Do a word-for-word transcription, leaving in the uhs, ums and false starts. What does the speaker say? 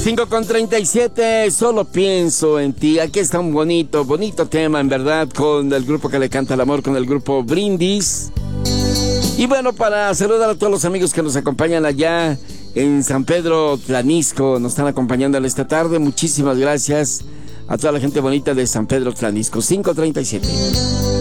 cinco con treinta y siete, solo pienso en ti. Aquí está un bonito, bonito tema, en verdad, con el grupo que le canta el amor, con el grupo Brindis. Y bueno, para saludar a todos los amigos que nos acompañan allá en San Pedro Tlanisco, nos están acompañando esta tarde. Muchísimas gracias a toda la gente bonita de San Pedro Tlanisco. cinco treinta y siete.